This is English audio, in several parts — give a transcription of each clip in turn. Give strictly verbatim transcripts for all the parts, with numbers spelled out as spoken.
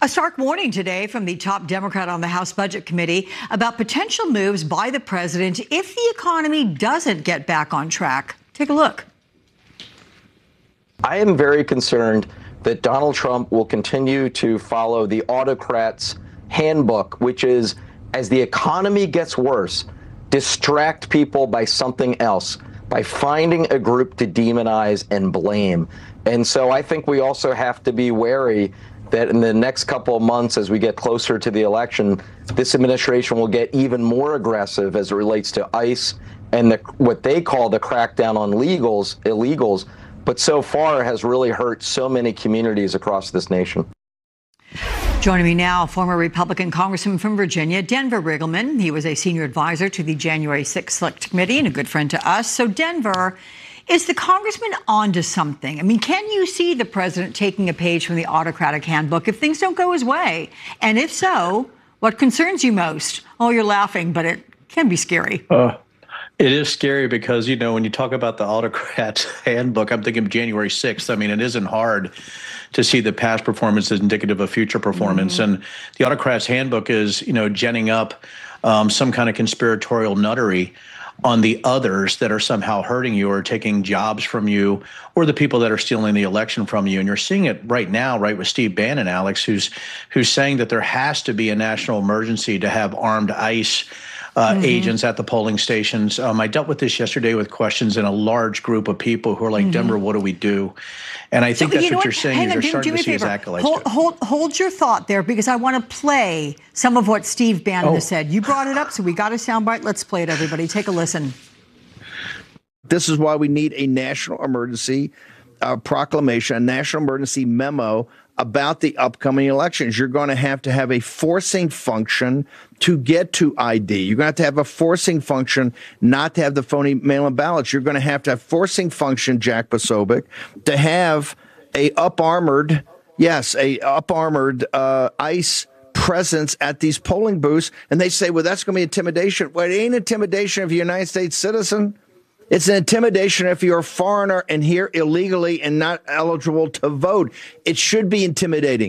A stark warning today from the top Democrat on the House Budget Committee about potential moves by the president if the economy doesn't get back on track. Take a look. I am very concerned that Donald Trump will continue to follow the autocrat's handbook, which is, as the economy gets worse, distract people by something else, by finding a group to demonize and blame. And so I think we also have to be wary that in the next couple of months, as we get closer to the election, this administration will get even more aggressive as it relates to ICE and the, what they call the crackdown on legals, illegals, but so far has really hurt so many communities across this nation. Joining me now, former Republican Congressman from Virginia, Denver Riggleman. He was a senior advisor to the January sixth Select Committee and a good friend to us. So, Denver, is the congressman onto something? I mean, can you see the president taking a page from the autocratic handbook if things don't go his way? And if so, what concerns you most? Oh, you're laughing, but it can be scary. Uh, it is scary because, you know, when you talk about the autocrat's handbook, I'm thinking of January sixth. I mean, it isn't hard to see that past performance is indicative of future performance. Mm-hmm. And the autocrat's handbook is, you know, genning up um, some kind of conspiratorial nuttery on the others that are somehow hurting you or taking jobs from you, or the people that are stealing the election from you. And you're seeing it right now, right, with Steve Bannon, Alex, who's who's saying that there has to be a national emergency to have armed ICE uh, mm-hmm. agents at the polling stations. Um, I dealt with this yesterday with questions in a large group of people who are like, mm-hmm. Denver, what do we do? And I think so, that's you know what, what you're saying. Hang is on, you're do, starting do to see his acolytes. Hold, hold, hold your thought there, because I want to play some of what Steve Bannon oh. has said. You brought it up, so we got a soundbite. Let's play it, everybody. Take a listen. This is why we need a national emergency uh, proclamation, a national emergency memo about the upcoming elections. You're going to have to have a forcing function to get to I D. You're going to have to have a forcing function not to have the phony mail-in ballots. You're going to have to have forcing function, Jack Posobiec, to have a up-armored, yes, a up-armored uh, ICE presence at these polling booths. And they say, well, that's going to be intimidation. Well, it ain't intimidation if you're a United States citizen. It's an intimidation if you're a foreigner and here illegally and not eligible to vote. It should be intimidating.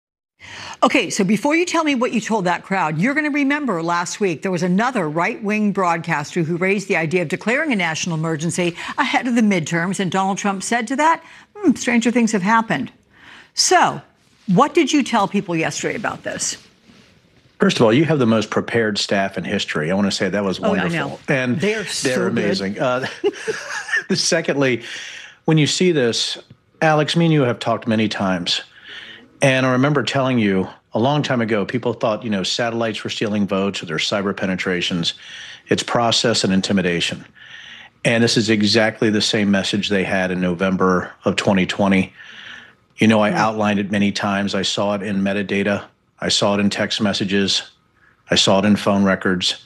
Okay, so before you tell me what you told that crowd, you're going to remember last week there was another right-wing broadcaster who raised the idea of declaring a national emergency ahead of the midterms, and Donald Trump said to that, hmm, stranger things have happened. So what did you tell people yesterday about this? First of all, you have the most prepared staff in history. I want to say that was wonderful. Oh, I know. And they're, they're so amazing. Uh, secondly, when you see this, Alex, me and you have talked many times. And I remember telling you a long time ago, people thought, you know, satellites were stealing votes or their cyber penetrations. It's process and intimidation. And this is exactly the same message they had in November of twenty twenty. You know, I mm-hmm. outlined it many times. I saw it in metadata. I saw it in text messages. I saw it in phone records.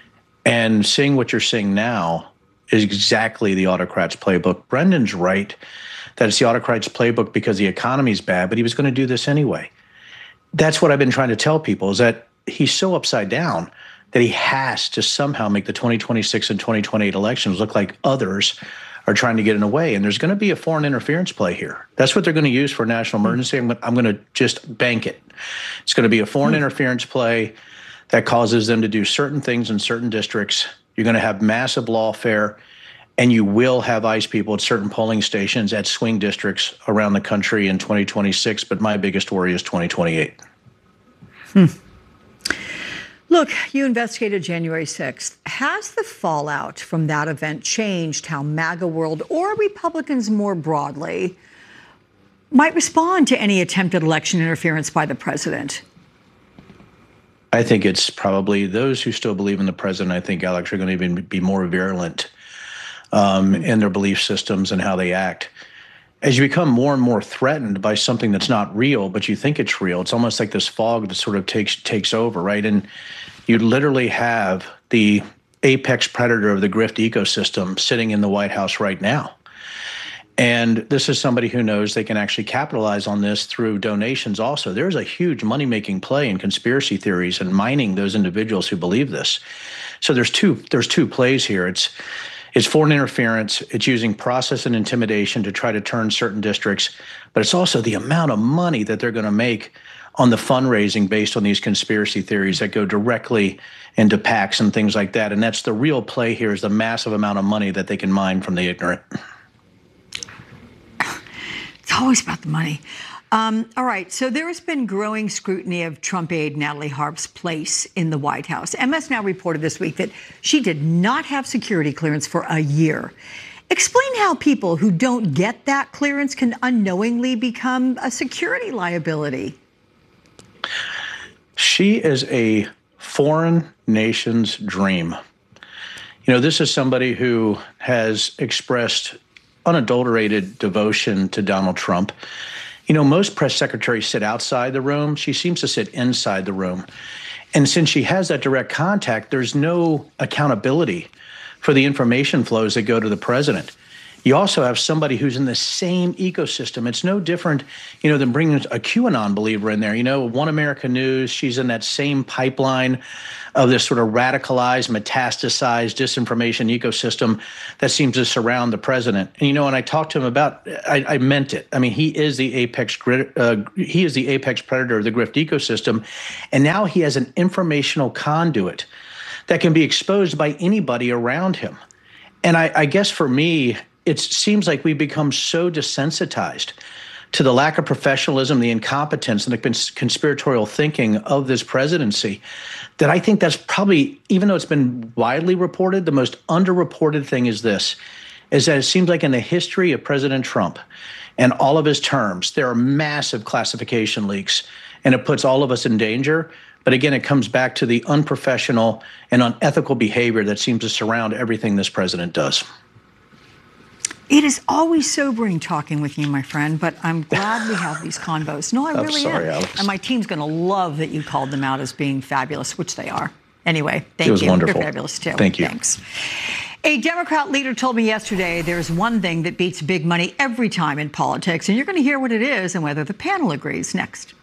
And seeing what you're seeing now is exactly the autocrat's playbook. Brendan's right that it's the autocrat's playbook because the economy's bad, but he was going to do this anyway. That's what I've been trying to tell people, is that he's so upside down that he has to somehow make the twenty twenty-six and twenty twenty-eight elections look like others are trying to get in the way. And there's going to be a foreign interference play here. That's what they're going to use for national emergency. I'm, I'm going to just bank it. It's going to be a foreign mm-hmm. interference play that causes them to do certain things in certain districts. You're going to have massive lawfare, and you will have ICE people at certain polling stations at swing districts around the country in twenty twenty-six. But my biggest worry is twenty twenty-eight. Hmm. Look, you investigated January sixth. Has the fallout from that event changed how MAGA world, or Republicans more broadly, might respond to any attempted election interference by the president? I think it's probably those who still believe in the president, I think, Alex, are going to even be more virulent um, in their belief systems and how they act. As you become more and more threatened by something that's not real, but you think it's real, it's almost like this fog that sort of takes takes over, right? And you literally have the apex predator of the grift ecosystem sitting in the White House right now. And this is somebody who knows they can actually capitalize on this through donations also. There's a huge money-making play in conspiracy theories and mining those individuals who believe this. So there's two there's two plays here. It's It's foreign interference. It's using process and intimidation to try to turn certain districts. But it's also the amount of money that they're going to make on the fundraising based on these conspiracy theories that go directly into PACs and things like that. And that's the real play here, is the massive amount of money that they can mine from the ignorant. It's always about the money. Um, all right, so there has been growing scrutiny of Trump aide Natalie Harp's place in the White House. M S Now reported this week that she did not have security clearance for a year. Explain how people who don't get that clearance can unknowingly become a security liability. She is a foreign nation's dream. You know, this is somebody who has expressed unadulterated devotion to Donald Trump. You know, most press secretaries sit outside the room. She seems to sit inside the room. And since she has that direct contact, there's no accountability for the information flows that go to the president. You also have somebody who's in the same ecosystem. It's no different, you know, than bringing a QAnon believer in there. You know, One America News, she's in that same pipeline of this sort of radicalized, metastasized disinformation ecosystem that seems to surround the president. And, you know, when I talked to him about, I, I meant it. I mean, he is the apex, uh, he is the apex predator of the grift ecosystem. And now he has an informational conduit that can be exposed by anybody around him. And I, I guess for me, it seems like we've become so desensitized to the lack of professionalism, the incompetence, and the cons- conspiratorial thinking of this presidency that I think that's probably, even though it's been widely reported, the most underreported thing is this, is that it seems like in the history of President Trump and all of his terms, there are massive classification leaks, and it puts all of us in danger. But again, it comes back to the unprofessional and unethical behavior that seems to surround everything this president does. It is always sobering talking with you, my friend, but I'm glad we have these convos. No, I I'm really sorry, am. Alex. And my team's going to love that you called them out as being fabulous, which they are. Anyway, thank It was you. wonderful. They're fabulous, too. Thank you. Thanks. A Democrat leader told me yesterday there's one thing that beats big money every time in politics, and you're going to hear what it is and whether the panel agrees next.